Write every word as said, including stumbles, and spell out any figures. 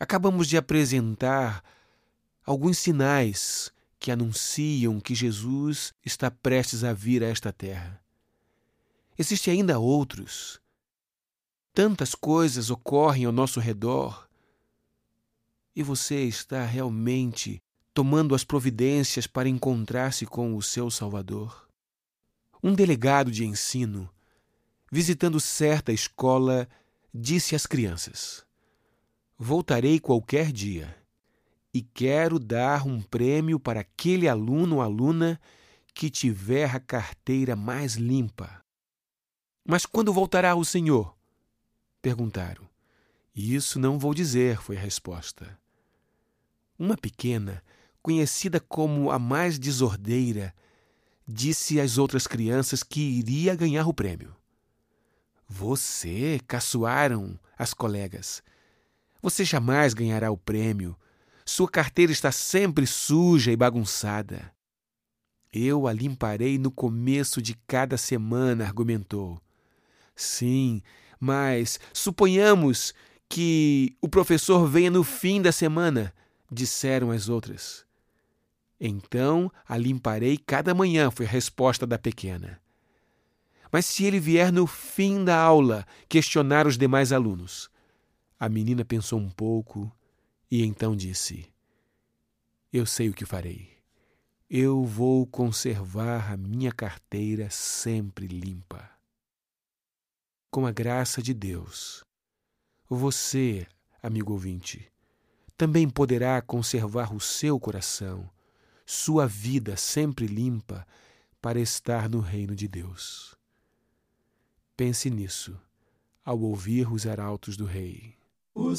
acabamos de apresentar alguns sinais que anunciam que Jesus está prestes a vir a esta terra. Existem ainda outros. Tantas coisas ocorrem ao nosso redor. E você está realmente tomando as providências para encontrar-se com o seu Salvador? Um delegado de ensino, visitando certa escola, disse às crianças: "Voltarei qualquer dia e quero dar um prêmio para aquele aluno ou aluna que tiver a carteira mais limpa." "Mas quando voltará o senhor?" perguntaram. "Isso não vou dizer", foi a resposta. Uma pequena, conhecida como a mais desordeira, disse às outras crianças que iria ganhar o prêmio. "Você?", caçoaram as colegas. "Você jamais ganhará o prêmio. Sua carteira está sempre suja e bagunçada." "Eu a limparei no começo de cada semana", argumentou. "Sim, mas suponhamos que o professor venha no fim da semana", disseram as outras. "Então a limparei cada manhã", foi a resposta da pequena. "Mas se ele vier no fim da aula?", questionaram os demais alunos. A menina pensou um pouco e então disse: "Eu sei o que farei. Eu vou conservar a minha carteira sempre limpa." Com a graça de Deus, você, amigo ouvinte, também poderá conservar o seu coração, sua vida sempre limpa para estar no reino de Deus. Pense nisso ao ouvir os arautos do Rei.